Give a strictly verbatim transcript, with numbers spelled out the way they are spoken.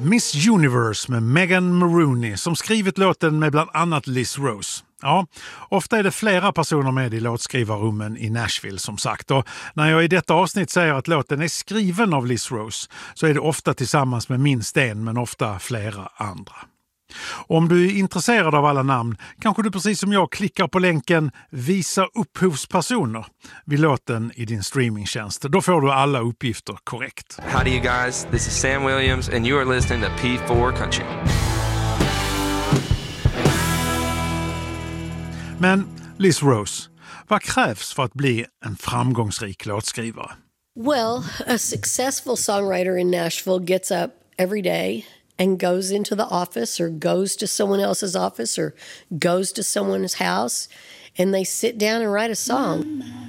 Miss Universe med Megan Maroney som skrivit låten med bland annat Liz Rose. Ja, ofta är det flera personer med i låtskrivarrummen i Nashville som sagt. Och när jag i detta avsnitt säger att låten är skriven av Liz Rose så är det ofta tillsammans med minst en men ofta flera andra. Om du är intresserad av alla namn kanske du precis som jag klickar på länken Visa upphovspersoner vid låten i din streamingtjänst. Då får du alla uppgifter korrekt. Howdy you guys, this is Sam Williams and you are listening to P four Country. Men Liz Rose, vad krävs för att bli en framgångsrik låtskrivare? Well, a successful songwriter in Nashville gets up every day and goes into the office or goes to someone else's office or goes to someone's house and they sit down and write a song.